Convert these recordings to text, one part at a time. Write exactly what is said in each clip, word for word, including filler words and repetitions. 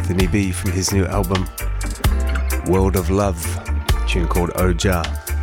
Anthony B from his new album World of Love, a tune called Oja.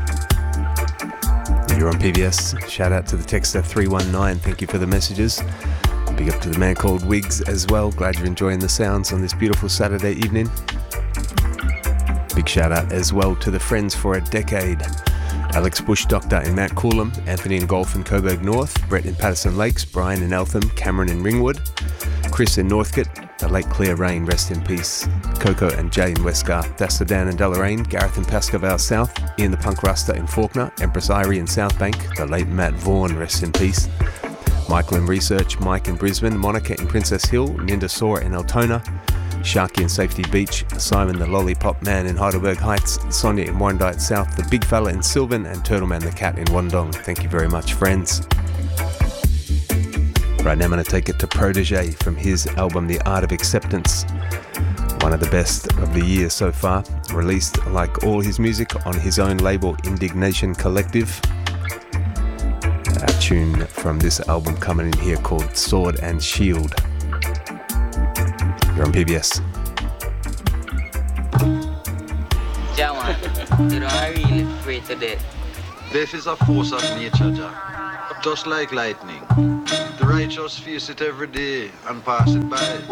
You're on P B S. Shout out to the texter three one nine, thank you for the messages. Big up to the man called Wiggs as well, glad you're enjoying the sounds on this beautiful Saturday evening. Big shout out as well to the Friends for a Decade. Alex Bush Doctor in Mount Coolum, Anthony in Golf and Coburg North, Brett in Patterson Lakes, Brian in Eltham, Cameron in Ringwood, Chris in Northcote, the Lake Clear Rain, rest in peace, Coco and Jay in Westgarth, Dasta Dan in Deloraine, Gareth in Pascoe South, Ian the Punk Rasta in Faulkner, Empress Irie in Southbank, the late Matt Vaughan, rest in peace, Michael in Research, Mike in Brisbane, Monica in Princess Hill, Ninda Saw in Altona, Sharky in Safety Beach, Simon the Lollipop Man in Heidelberg Heights, Sonia in Warrandyte South, the Big Fella in Sylvan, and Turtleman the Cat in Wandong. Thank you very much, friends. Right now I'm going to take it to Protege from his album The Art of Acceptance. One of the best of the year so far. Released, like all his music, on his own label Indignation Collective. A tune from this album coming in here called Sword and Shield. You're on P B S. Jawan, you know, I really pray to death. Death is a force of nature, Jah. Just like lightning. The righteous face it every day and pass it by.